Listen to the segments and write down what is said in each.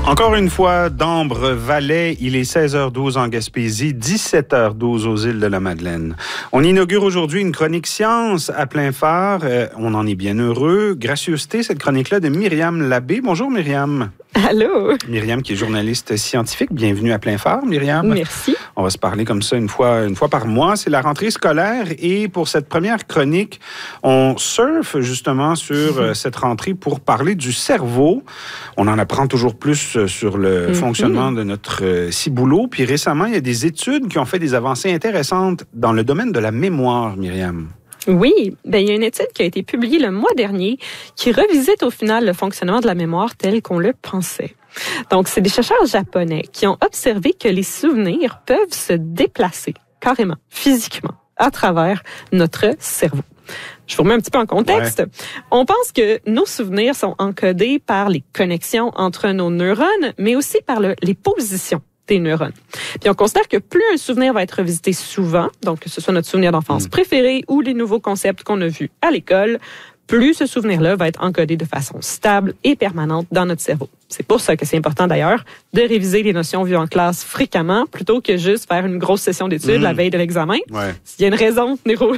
Encore une fois, d'Ambre-Valais, il est 16h12 en Gaspésie, 17h12 aux îles de la Madeleine. On inaugure aujourd'hui une chronique science à plein phare. On en est bien heureux. Gracieuseté, cette chronique-là de Myriam Labbé. Bonjour Myriam. Allô. Myriam qui est journaliste scientifique. Bienvenue à plein phare, Myriam. Merci. On va se parler comme ça une fois par mois. C'est la rentrée scolaire et pour cette première chronique, on surfe justement sur cette rentrée pour parler du cerveau. On en apprend toujours plus sur le fonctionnement de notre ciboulot. Puis récemment, il y a des études qui ont fait des avancées intéressantes dans le domaine de la mémoire, Myriam. Oui, il y a une étude qui a été publiée le mois dernier qui revisite au final le fonctionnement de la mémoire tel qu'on le pensait. Donc, c'est des chercheurs japonais qui ont observé que les souvenirs peuvent se déplacer carrément, physiquement, à travers notre cerveau. Je vous remets un petit peu en contexte. Ouais. On pense que nos souvenirs sont encodés par les connexions entre nos neurones, mais aussi par les positions des neurones. Puis on considère que plus un souvenir va être revisité souvent, donc que ce soit notre souvenir d'enfance préféré ou les nouveaux concepts qu'on a vus à l'école, plus ce souvenir-là va être encodé de façon stable et permanente dans notre cerveau. C'est pour ça que c'est important d'ailleurs de réviser les notions vues en classe fréquemment plutôt que juste faire une grosse session d'études la veille de l'examen. Ouais. Il y a une raison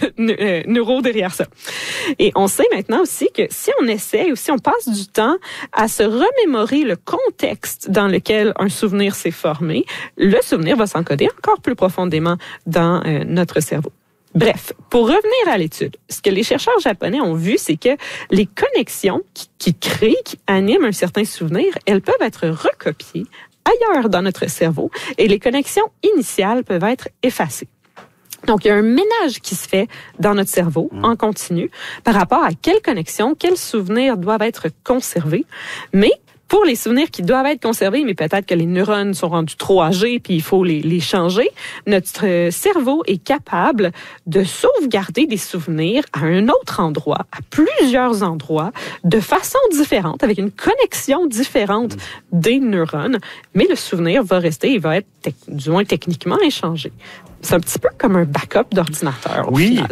neuro derrière ça. Et on sait maintenant aussi que si on essaie ou si on passe du temps à se remémorer le contexte dans lequel un souvenir s'est formé, le souvenir va s'encoder encore plus profondément dans notre cerveau. Bref, pour revenir à l'étude, ce que les chercheurs japonais ont vu, c'est que les connexions qui animent un certain souvenir, elles peuvent être recopiées ailleurs dans notre cerveau et les connexions initiales peuvent être effacées. Donc, il y a un ménage qui se fait dans notre cerveau en continu par rapport à quelles connexions, quels souvenirs doivent être conservés, mais pour les souvenirs qui doivent être conservés, mais peut-être que les neurones sont rendus trop âgés puis il faut les changer, notre cerveau est capable de sauvegarder des souvenirs à un autre endroit, à plusieurs endroits, de façon différente, avec une connexion différente des neurones, mais le souvenir va rester, il va être du moins techniquement échangé. C'est un petit peu comme un backup d'ordinateur au final.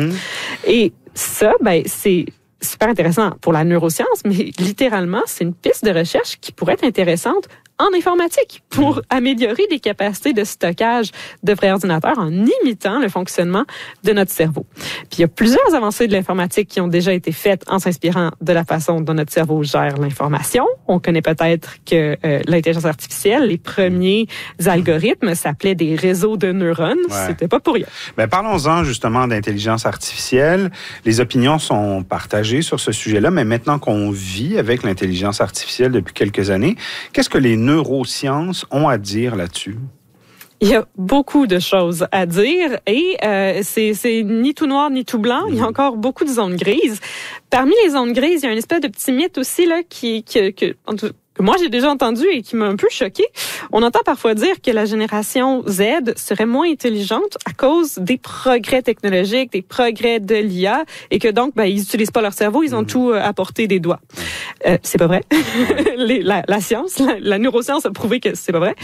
Et ça, c'est super intéressant pour la neuroscience, mais littéralement, c'est une piste de recherche qui pourrait être intéressante en informatique pour améliorer les capacités de stockage de préordinateurs en imitant le fonctionnement de notre cerveau. Puis il y a plusieurs avancées de l'informatique qui ont déjà été faites en s'inspirant de la façon dont notre cerveau gère l'information. On connaît peut-être que l'intelligence artificielle, les premiers algorithmes s'appelaient des réseaux de neurones. Ouais. C'était pas pour rien. Parlons-en justement d'intelligence artificielle. Les opinions sont partagées sur ce sujet-là, mais maintenant qu'on vit avec l'intelligence artificielle depuis quelques années, qu'est-ce que les neurosciences ont à dire là-dessus? Il y a beaucoup de choses à dire et c'est ni tout noir ni tout blanc. Il y a encore beaucoup de zones grises. Parmi les zones grises, il y a une espèce de petit mythe aussi là que moi j'ai déjà entendu et qui m'a un peu choquée. On entend parfois dire que la génération Z serait moins intelligente à cause des progrès technologiques, des progrès de l'IA et que donc ils utilisent pas leur cerveau, ils ont tout à portée des doigts. C'est pas vrai. La science, la neuroscience a prouvé que c'est pas vrai.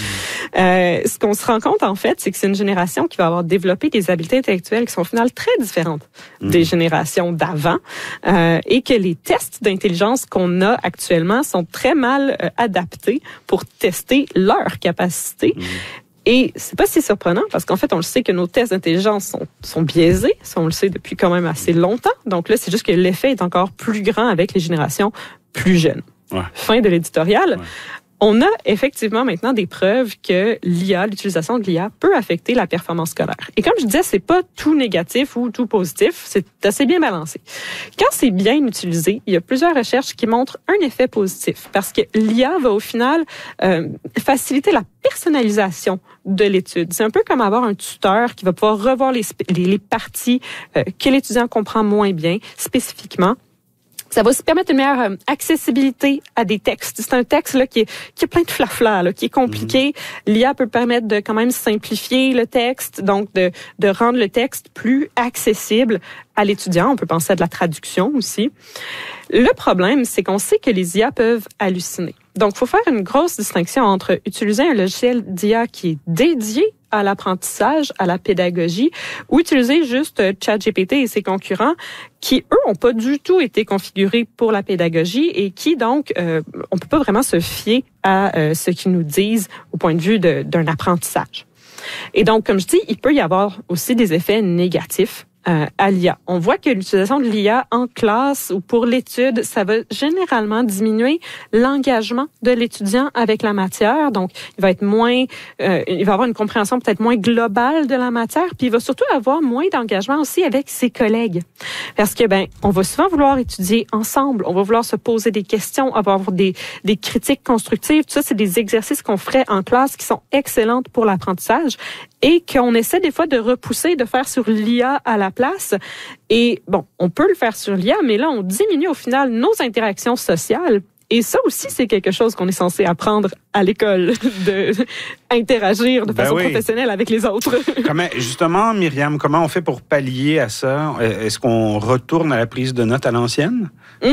Ce qu'on se rend compte en fait, c'est que c'est une génération qui va avoir développé des habiletés intellectuelles qui sont au final très différentes des générations d'avant et que les tests d'intelligence qu'on a actuellement sont très mal adaptés pour tester leur capacité. Et c'est pas si surprenant parce qu'en fait, on le sait que nos tests d'intelligence sont biaisés. Ça, on le sait depuis quand même assez longtemps. Donc là, c'est juste que l'effet est encore plus grand avec les générations plus jeunes. Ouais. Fin de l'éditorial. Ouais. On a effectivement maintenant des preuves que l'utilisation de l'IA peut affecter la performance scolaire. Et comme je disais, c'est pas tout négatif ou tout positif, c'est assez bien balancé. Quand c'est bien utilisé, il y a plusieurs recherches qui montrent un effet positif parce que l'IA va au final faciliter la personnalisation de l'étude. C'est un peu comme avoir un tuteur qui va pouvoir revoir les parties que l'étudiant comprend moins bien spécifiquement. Ça va aussi permettre une meilleure accessibilité à des textes. C'est un texte là qui a plein de flafla, là, qui est compliqué. L'IA peut permettre de quand même simplifier le texte, donc de rendre le texte plus accessible à l'étudiant. On peut penser à de la traduction aussi. Le problème, c'est qu'on sait que les IA peuvent halluciner. Donc, il faut faire une grosse distinction entre utiliser un logiciel d'IA qui est dédié à l'apprentissage, à la pédagogie, ou utiliser juste ChatGPT et ses concurrents qui, eux, n'ont pas du tout été configurés pour la pédagogie et qui, donc, on peut pas vraiment se fier à ce qu'ils nous disent au point de vue d'un apprentissage. Et donc, comme je dis, il peut y avoir aussi des effets négatifs à l'IA. On voit que l'utilisation de l'IA en classe ou pour l'étude, ça va généralement diminuer l'engagement de l'étudiant avec la matière. Donc, il va être moins, il va avoir une compréhension peut-être moins globale de la matière, puis il va surtout avoir moins d'engagement aussi avec ses collègues. Parce que, on va souvent vouloir étudier ensemble, on va vouloir se poser des questions, avoir des critiques constructives. Tout ça, c'est des exercices qu'on ferait en classe qui sont excellentes pour l'apprentissage et qu'on essaie des fois de repousser, de faire sur l'IA à la place. Et on peut le faire sur l'IA, mais là, on diminue au final nos interactions sociales. Et ça aussi, c'est quelque chose qu'on est censé apprendre à l'école, de interagir de façon professionnelle avec les autres. Justement, Myriam, comment on fait pour pallier à ça? Est-ce qu'on retourne à la prise de notes à l'ancienne?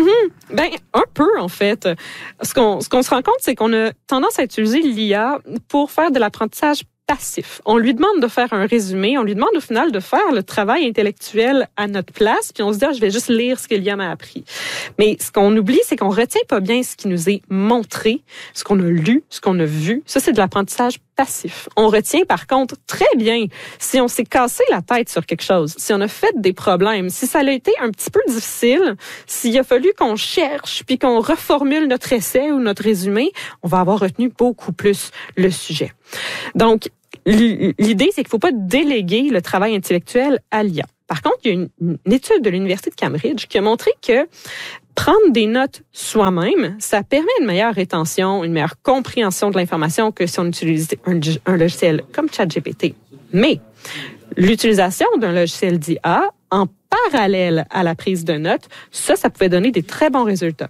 Un peu, en fait. Ce qu'on se rend compte, c'est qu'on a tendance à utiliser l'IA pour faire de l'apprentissage passif. On lui demande de faire un résumé, on lui demande au final de faire le travail intellectuel à notre place, puis on se dit, je vais juste lire ce que l'IA m'a appris. Mais ce qu'on oublie, c'est qu'on retient pas bien ce qui nous est montré, ce qu'on a lu, ce qu'on a vu. Ça, c'est de l'apprentissage passif. On retient par contre très bien si on s'est cassé la tête sur quelque chose, si on a fait des problèmes, si ça a été un petit peu difficile, s'il a fallu qu'on cherche puis qu'on reformule notre essai ou notre résumé, on va avoir retenu beaucoup plus le sujet. Donc, l'idée, c'est qu'il ne faut pas déléguer le travail intellectuel à l'IA. Par contre, il y a une étude de l'Université de Cambridge qui a montré que prendre des notes soi-même, ça permet une meilleure rétention, une meilleure compréhension de l'information que si on utilise un logiciel comme ChatGPT. Mais l'utilisation d'un logiciel d'IA en parallèle à la prise de notes, ça pouvait donner des très bons résultats.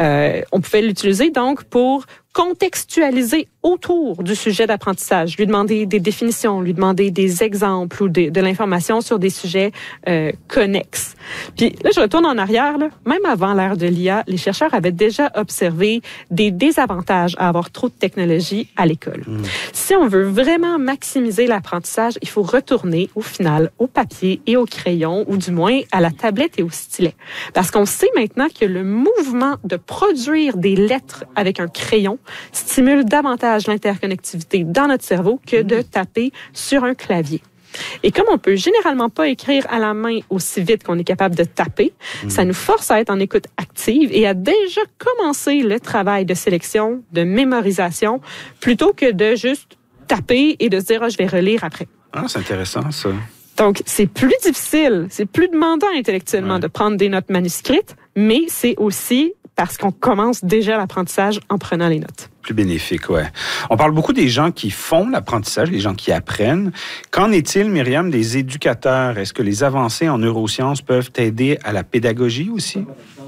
On pouvait l'utiliser donc pour contextualiser autour du sujet d'apprentissage, lui demander des définitions, lui demander des exemples ou de l'information sur des sujets connexes. Puis là, je retourne en arrière, là. Même avant l'ère de l'IA, les chercheurs avaient déjà observé des désavantages à avoir trop de technologie à l'école. Si on veut vraiment maximiser l'apprentissage, il faut retourner au final au papier et au crayon, ou du moins à la tablette et au stylet. Parce qu'on sait maintenant que le mouvement de produire des lettres avec un crayon stimule davantage l'interconnectivité dans notre cerveau que de taper sur un clavier. Et comme on peut généralement pas écrire à la main aussi vite qu'on est capable de taper, ça nous force à être en écoute active et à déjà commencer le travail de sélection, de mémorisation, plutôt que de juste taper et de se dire « je vais relire après ». Ah, c'est intéressant, ça. Donc, c'est plus difficile, c'est plus demandant intellectuellement de prendre des notes manuscrites, mais c'est aussi parce qu'on commence déjà l'apprentissage en prenant les notes. Plus bénéfique, ouais. On parle beaucoup des gens qui font l'apprentissage, les gens qui apprennent. Qu'en est-il, Myriam, des éducateurs? Est-ce que les avancées en neurosciences peuvent aider à la pédagogie aussi?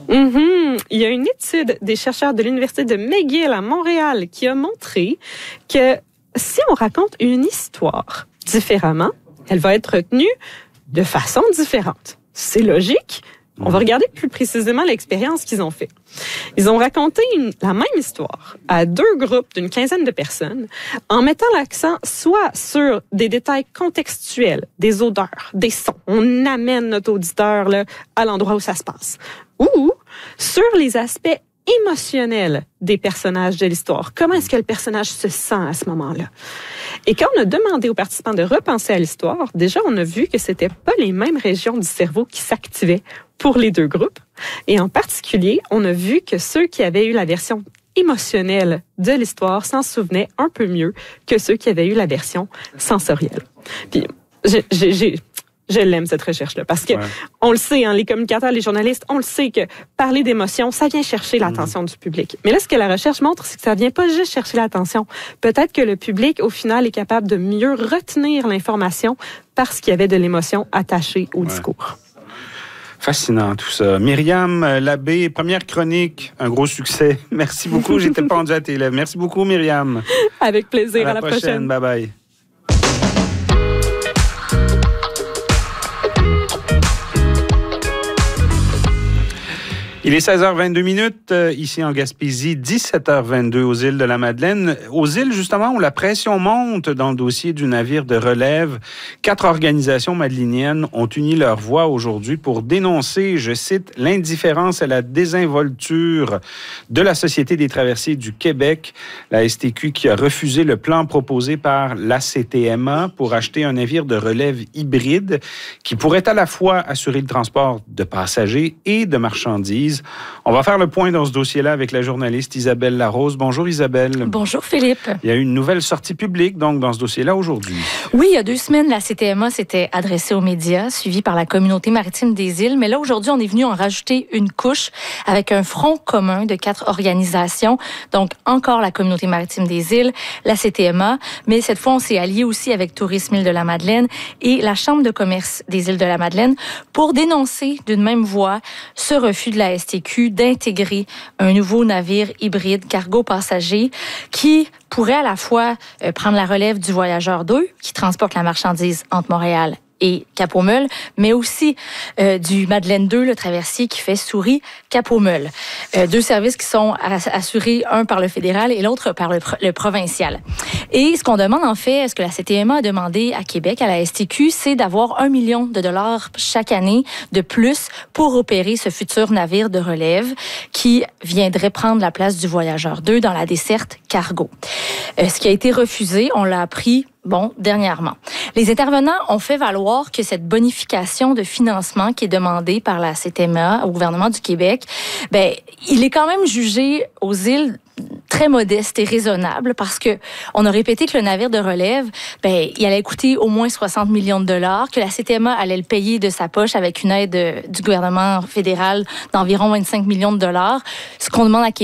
Il y a une étude des chercheurs de l'Université de McGill à Montréal qui a montré que si on raconte une histoire différemment, elle va être retenue de façon différente. C'est logique. On va regarder plus précisément l'expérience qu'ils ont fait. Ils ont raconté la même histoire à 2 groupes d'une 15aine de personnes en mettant l'accent soit sur des détails contextuels, des odeurs, des sons. On amène notre auditeur là, à l'endroit où ça se passe. Ou sur les aspects émotionnel des personnages de l'histoire. Comment est-ce que le personnage se sent à ce moment-là? Et quand on a demandé aux participants de repenser à l'histoire, déjà, on a vu que c'était pas les mêmes régions du cerveau qui s'activaient pour les 2 groupes. Et en particulier, on a vu que ceux qui avaient eu la version émotionnelle de l'histoire s'en souvenaient un peu mieux que ceux qui avaient eu la version sensorielle. Puis, je l'aime, cette recherche-là, parce que on le sait, les communicateurs, les journalistes, on le sait que parler d'émotions, ça vient chercher l'attention du public. Mais là, ce que la recherche montre, c'est que ça vient pas juste chercher l'attention. Peut-être que le public, au final, est capable de mieux retenir l'information parce qu'il y avait de l'émotion attachée au discours. Fascinant, tout ça. Myriam Labbé, première chronique, un gros succès. Merci beaucoup, j'étais pendu à tes lèvres. Merci beaucoup, Myriam. Avec plaisir, à la prochaine. Bye-bye. Il est 16h22, ici en Gaspésie, 17h22 aux îles de la Madeleine. Aux îles, justement, où la pression monte dans le dossier du navire de relève, 4 organisations madeliniennes ont uni leur voix aujourd'hui pour dénoncer, je cite, l'indifférence et la désinvolture de la Société des traversiers du Québec, la STQ qui a refusé le plan proposé par l'ACTMA pour acheter un navire de relève hybride qui pourrait à la fois assurer le transport de passagers et de marchandises. On va faire le point dans ce dossier-là avec la journaliste Isabelle Larose. Bonjour Isabelle. Bonjour Philippe. Il y a eu une nouvelle sortie publique donc dans ce dossier-là aujourd'hui. Oui, il y a 2 semaines, la CTMA s'était adressée aux médias, suivie par la communauté maritime des îles. Mais là, aujourd'hui, on est venu en rajouter une couche avec un front commun de 4 organisations. Donc, encore la communauté maritime des îles, la CTMA, mais cette fois, on s'est allié aussi avec Tourisme Île de la Madeleine et la Chambre de commerce des îles de la Madeleine pour dénoncer d'une même voix ce refus de la STQ d'intégrer un nouveau navire hybride cargo-passager qui pourrait à la fois prendre la relève du Voyageur 2, qui transporte la marchandise entre Montréal et Cap-aux-Meules, mais aussi du Madeleine 2, le traversier qui fait Souris-Cap-aux-Meules. 2 services qui sont assurés, un par le fédéral et l'autre par le provincial. Et ce qu'on demande en fait, ce que la CTMA a demandé à Québec, à la STQ, c'est d'avoir 1 million de dollars chaque année de plus pour opérer ce futur navire de relève qui viendrait prendre la place du Voyageur 2 dans la desserte cargo. Ce qui a été refusé, on l'a appris dernièrement. Les intervenants ont fait valoir que cette bonification de financement qui est demandée par la CTMA au gouvernement du Québec, il est quand même jugé aux îles très modeste et raisonnable parce que on a répété que le navire de relève, il allait coûter au moins 60 millions de dollars, que la CTMA allait le payer de sa poche avec une aide du gouvernement fédéral d'environ 25 millions de dollars. Ce qu'on demande à Québec,